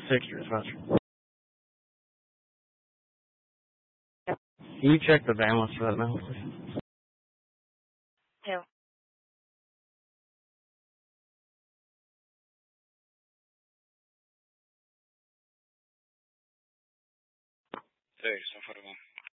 your dispatcher. Can you check the van list for that now, please? Who? Hey, 741.